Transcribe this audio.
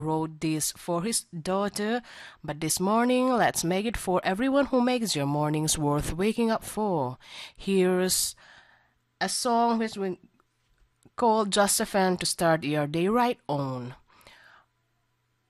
wrote this for his daughter, but this morning let's make it for everyone who makes your mornings worth waking up for. Here's a song which we call Just a Fan to start your day right on.